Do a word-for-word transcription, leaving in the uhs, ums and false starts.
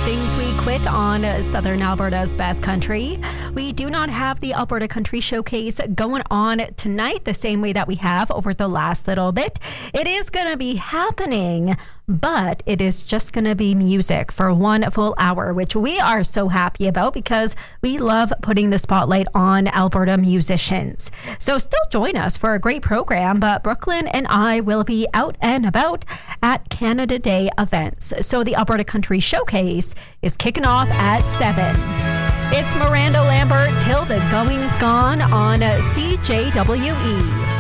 things we quit on Southern Alberta's best country. We do not have the Alberta Country Showcase going on tonight the same way that we have over the last little bit. It is going to be happening, but it is just going to be music for one full hour, which we are so happy about because we love putting the spotlight on Alberta musicians. So still join us for a great program, but Brooklyn and I will be out and about at Canada Day events. So the Alberta Country Showcase is kicking off at seven. It's Miranda Lambert till the going's gone on C J W E.